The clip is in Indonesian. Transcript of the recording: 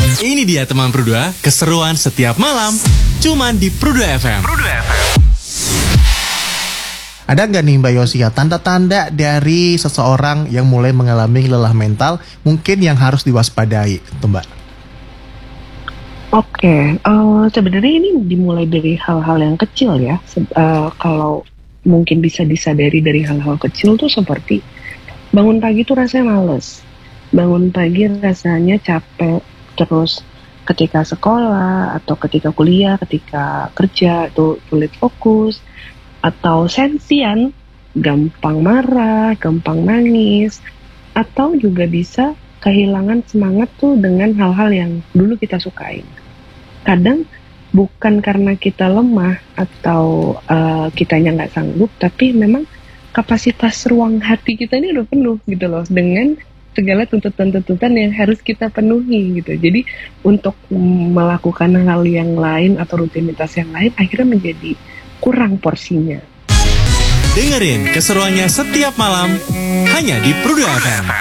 Ini dia teman Pru2, keseruan setiap malam, cuman di Pru2 FM. Ada nggak nih Mbak Yosia tanda-tanda dari seseorang yang mulai mengalami lelah mental mungkin yang harus diwaspadai tuh Mbak? Oke, sebenarnya ini dimulai dari hal-hal yang kecil ya. Kalau mungkin bisa disadari dari hal-hal kecil tuh seperti bangun pagi tuh rasanya males, bangun pagi rasanya capek, terus ketika sekolah atau ketika kuliah, ketika kerja itu sulit fokus, atau sensian, gampang marah, gampang nangis, atau juga bisa kehilangan semangat tuh dengan hal-hal yang dulu kita sukain. Kadang bukan karena kita lemah atau kitanya nggak sanggup, tapi memang kapasitas ruang hati kita ini udah penuh gitu loh dengan segala tuntutan-tuntutan yang harus kita penuhi gitu. Jadi untuk melakukan hal yang lain atau rutinitas yang lain akhirnya menjadi kurang porsinya. Dengerin keseruannya setiap malam hanya di Pru2 FM.